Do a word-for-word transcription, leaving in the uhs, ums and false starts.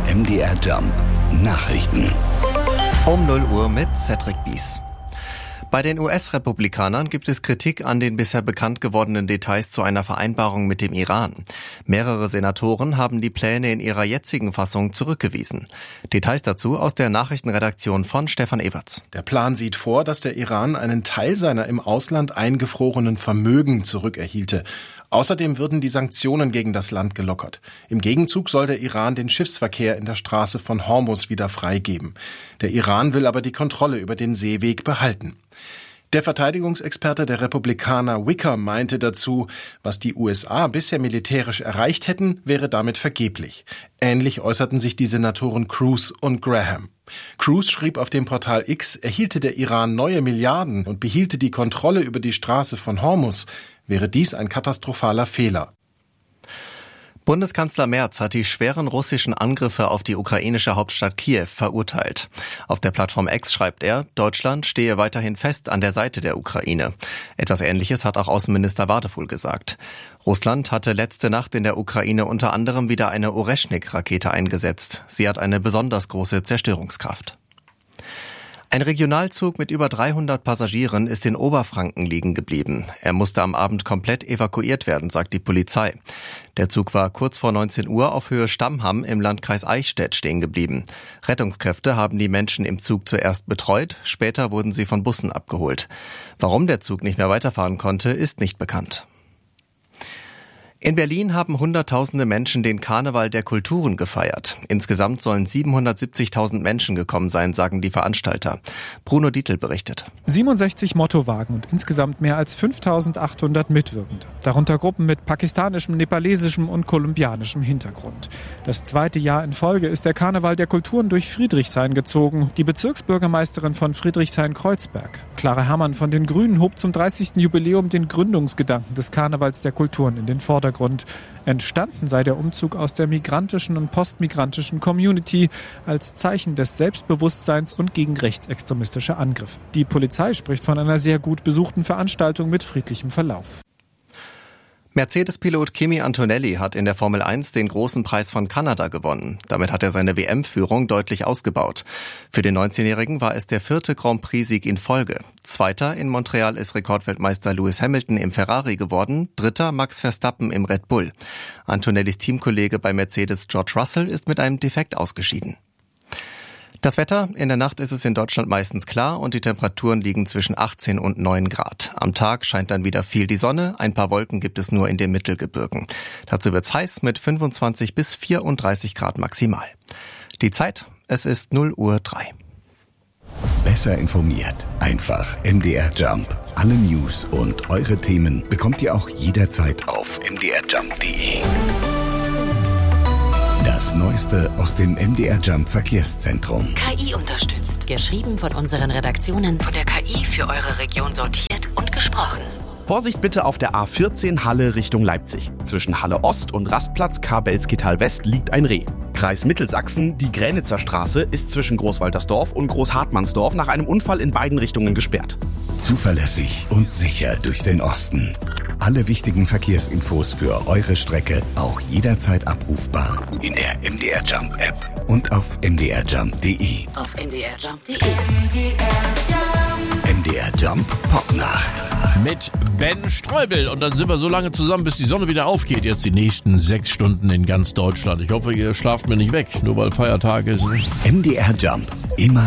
M D R Jump Nachrichten. Um null Uhr mit Cedric Bies. Bei den U S-Republikanern gibt es Kritik an den bisher bekannt gewordenen Details zu einer Vereinbarung mit dem Iran. Mehrere Senatoren haben die Pläne in ihrer jetzigen Fassung zurückgewiesen. Details dazu aus der Nachrichtenredaktion von Stefan Everts. Der Plan sieht vor, dass der Iran einen Teil seiner im Ausland eingefrorenen Vermögen zurückerhielte. Außerdem würden die Sanktionen gegen das Land gelockert. Im Gegenzug soll der Iran den Schiffsverkehr in der Straße von Hormuz wieder freigeben. Der Iran will aber die Kontrolle über den Seeweg behalten. Der Verteidigungsexperte der Republikaner Wicker meinte dazu, was die U S A bisher militärisch erreicht hätten, wäre damit vergeblich. Ähnlich äußerten sich die Senatoren Cruz und Graham. Cruz schrieb auf dem Portal X, erhielte der Iran neue Milliarden und behielte die Kontrolle über die Straße von Hormuz, wäre dies ein katastrophaler Fehler. Bundeskanzler Merz hat die schweren russischen Angriffe auf die ukrainische Hauptstadt Kiew verurteilt. Auf der Plattform X schreibt er, Deutschland stehe weiterhin fest an der Seite der Ukraine. Etwas Ähnliches hat auch Außenminister Wadefuhl gesagt. Russland hatte letzte Nacht in der Ukraine unter anderem wieder eine Oreschnik-Rakete eingesetzt. Sie hat eine besonders große Zerstörungskraft. Ein Regionalzug mit über dreihundert Passagieren ist in Oberfranken liegen geblieben. Er musste am Abend komplett evakuiert werden, sagt die Polizei. Der Zug war kurz vor neunzehn Uhr auf Höhe Stammham im Landkreis Eichstätt stehen geblieben. Rettungskräfte haben die Menschen im Zug zuerst betreut, später wurden sie von Bussen abgeholt. Warum der Zug nicht mehr weiterfahren konnte, ist nicht bekannt. In Berlin haben Hunderttausende Menschen den Karneval der Kulturen gefeiert. Insgesamt sollen siebenhundertsiebzigtausend Menschen gekommen sein, sagen die Veranstalter. Bruno Dietl berichtet. siebenundsechzig Mottowagen und insgesamt mehr als fünftausendachthundert Mitwirkende. Darunter Gruppen mit pakistanischem, nepalesischem und kolumbianischem Hintergrund. Das zweite Jahr in Folge ist der Karneval der Kulturen durch Friedrichshain gezogen. Die Bezirksbürgermeisterin von Friedrichshain-Kreuzberg, Clara Herrmann von den Grünen, hob zum dreißigsten Jubiläum den Gründungsgedanken des Karnevals der Kulturen in den Vordergrund. Entstanden sei der Umzug aus der migrantischen und postmigrantischen Community als Zeichen des Selbstbewusstseins und gegen rechtsextremistische Angriffe. Die Polizei spricht von einer sehr gut besuchten Veranstaltung mit friedlichem Verlauf. Mercedes-Pilot Kimi Antonelli hat in der Formel eins den großen Preis von Kanada gewonnen. Damit hat er seine W M-Führung deutlich ausgebaut. Für den neunzehnjährigen war es der vierte Grand Prix-Sieg in Folge. Zweiter in Montreal ist Rekordweltmeister Lewis Hamilton im Ferrari geworden, dritter Max Verstappen im Red Bull. Antonellis Teamkollege bei Mercedes George Russell ist mit einem Defekt ausgeschieden. Das Wetter, in der Nacht ist es in Deutschland meistens klar und die Temperaturen liegen zwischen achtzehn und neun Grad. Am Tag scheint dann wieder viel die Sonne, ein paar Wolken gibt es nur in den Mittelgebirgen. Dazu wird's heiß mit fünfundzwanzig bis vierunddreißig Grad maximal. Die Zeit, es ist null Uhr drei. Besser informiert, einfach M D R Jump. Alle News und eure Themen bekommt ihr auch jederzeit auf m d r jump punkt d e. Das Neueste aus dem M D R Jump Verkehrszentrum. K I unterstützt. Geschrieben von unseren Redaktionen, von der K I für eure Region sortiert und gesprochen. Vorsicht bitte auf der A vierzehn Halle Richtung Leipzig. Zwischen Halle Ost und Rastplatz Kabelskital West liegt ein Reh. Kreis Mittelsachsen, die Gränitzer Straße ist zwischen Großwaltersdorf und Großhartmannsdorf nach einem Unfall in beiden Richtungen gesperrt. Zuverlässig und sicher durch den Osten. Alle wichtigen Verkehrsinfos für eure Strecke auch jederzeit abrufbar in der M D R Jump App und auf m d r jump punkt d e. Auf m d r jump punkt d e. M D R Jump Popnacht. Mit Ben Streubel. Und dann sind wir so lange zusammen, bis die Sonne wieder aufgeht. Jetzt die nächsten sechs Stunden in ganz Deutschland. Ich hoffe, ihr schlaft mir nicht weg, nur weil Feiertag ist. M D R Jump. Immer